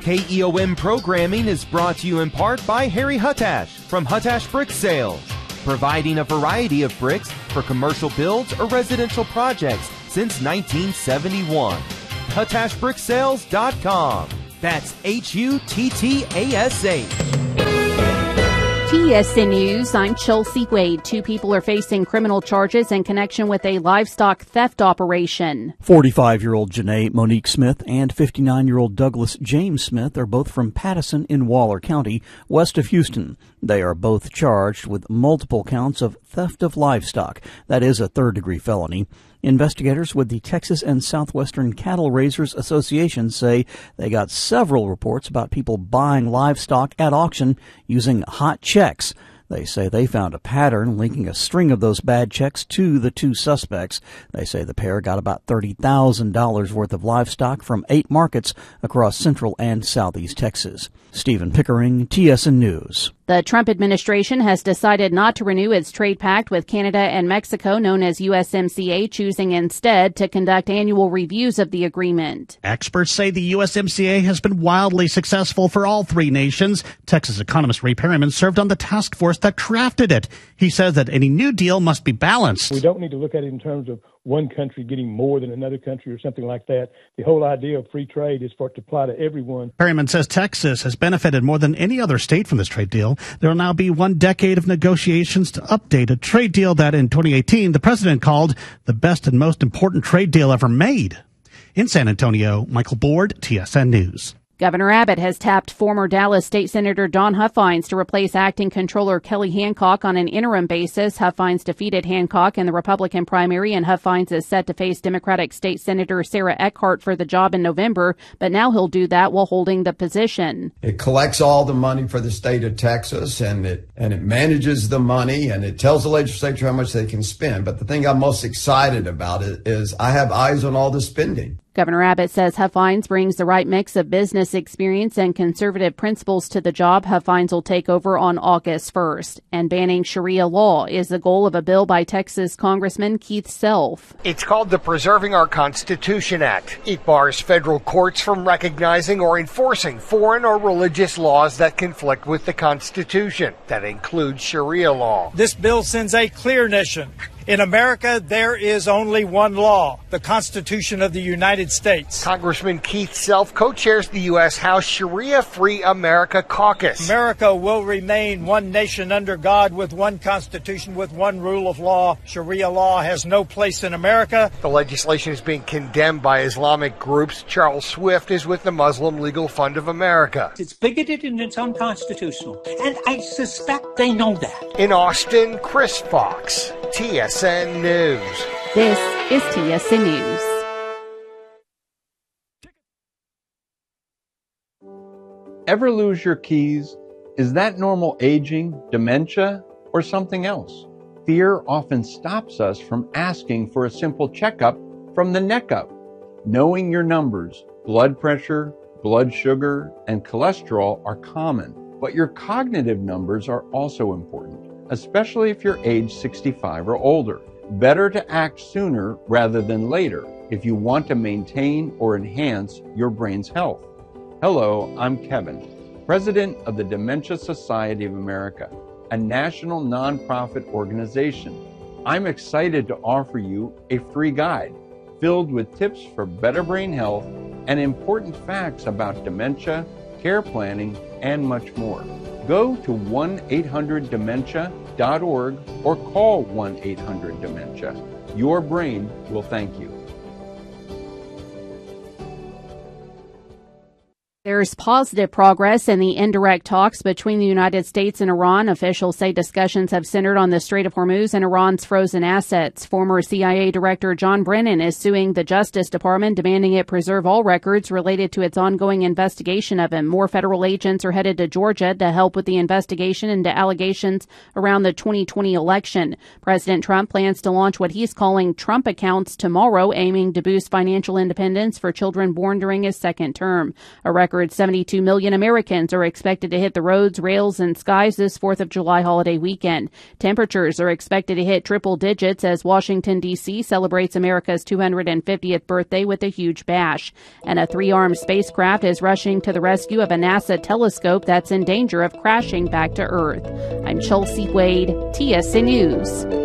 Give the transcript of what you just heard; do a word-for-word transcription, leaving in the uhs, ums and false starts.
K E O M programming is brought to you in part by Harry Huttash from Huttash Brick Sales, providing a variety of bricks for commercial builds or residential projects since nineteen seventy-one. Huttash Brick Sales dot com. That's H U T T A S H. T S N News, I'm Chelsea Wade. Two people are facing criminal charges in connection with a livestock theft operation. forty-five-year-old Janae Monique Smith and fifty-nine-year-old Douglas James Smith are both from Pattison in Waller County, west of Houston. They are both charged with multiple counts of theft of livestock. That is a third-degree felony. Investigators with the Texas and Southwestern Cattle Raisers Association say they got several reports about people buying livestock at auction using hot checks. They say they found a pattern linking a string of those bad checks to the two suspects. They say the pair got about thirty thousand dollars worth of livestock from eight markets across central and southeast Texas. Stephen Pickering, T S N News. The Trump administration has decided not to renew its trade pact with Canada and Mexico, known as U S M C A, choosing instead to conduct annual reviews of the agreement. Experts say the U S M C A has been wildly successful for all three nations. Texas economist Ray Perryman served on the task force that crafted it. He says that any new deal must be balanced. We don't need to look at it in terms of one country getting more than another country or something like that. The whole idea of free trade is for it to apply to everyone. Perryman says Texas has benefited more than any other state from this trade deal. There will now be one decade of negotiations to update a trade deal that in twenty eighteen the president called the best and most important trade deal ever made. In San Antonio, Michael Board, T S N News. Governor Abbott has tapped former Dallas State Senator Don Huffines to replace acting controller Kelly Hancock on an interim basis. Huffines defeated Hancock in the Republican primary, and Huffines is set to face Democratic State Senator Sarah Eckhart for the job in November, but now he'll do that while holding the position. It collects all the money for the state of Texas, and it and it manages the money, and it tells the legislature how much they can spend. But the thing I'm most excited about it is I have eyes on all the spending. Governor Abbott says Huffines brings the right mix of business experience and conservative principles to the job. Huffines will take over on August first. And banning Sharia law is the goal of a bill by Texas Congressman Keith Self. It's called the Preserving Our Constitution Act. It bars federal courts from recognizing or enforcing foreign or religious laws that conflict with the Constitution. That includes Sharia law. This bill sends a clear mission. In America, there is only one law, the Constitution of the United States. Congressman Keith Self co-chairs the U S House Sharia Free America Caucus. America will remain one nation under God with one constitution, with one rule of law. Sharia law has no place in America. The legislation is being condemned by Islamic groups. Charles Swift is with the Muslim Legal Fund of America. It's bigoted and it's unconstitutional, and I suspect they know that. In Austin, Chris Fox, T S N News. This is T S N News. Ever lose your keys? Is that normal aging, dementia, or something else? Fear often stops us from asking for a simple checkup from the neck up. Knowing your numbers, blood pressure, blood sugar, and cholesterol are common, but your cognitive numbers are also important, especially if you're age sixty-five or older. Better to act sooner rather than later if you want to maintain or enhance your brain's health. Hello, I'm Kevin, President of the Dementia Society of America, a national nonprofit organization. I'm excited to offer you a free guide filled with tips for better brain health and important facts about dementia, care planning, and much more. Go to one eight hundred dementia dot org or call one eight hundred dementia. Your brain will thank you. There's positive progress in the indirect talks between the United States and Iran. Officials say discussions have centered on the Strait of Hormuz and Iran's frozen assets. Former C I A Director John Brennan is suing the Justice Department, demanding it preserve all records related to its ongoing investigation of him. More federal agents are headed to Georgia to help with the investigation into allegations around the twenty twenty election. President Trump plans to launch what he's calling Trump accounts tomorrow, aiming to boost financial independence for children born during his second term. A record record seventy-two million Americans are expected to hit the roads, rails, and skies this fourth of July holiday weekend. Temperatures are expected to hit triple digits as Washington, D C celebrates America's two hundred fiftieth birthday with a huge bash. And a three-armed spacecraft is rushing to the rescue of a NASA telescope that's in danger of crashing back to Earth. I'm Chelsea Wade, T S N News.